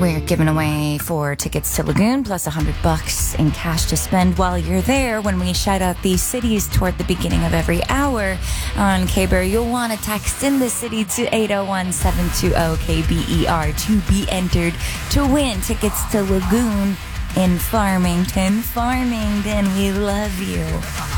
We're giving away 4 tickets to Lagoon plus $100 in cash to spend while you're there when we shout out these cities toward the beginning of every hour on KBER. You'll want to text in the city to 801-720-KBER to be entered to win tickets to Lagoon in Farmington. Farmington, we love you.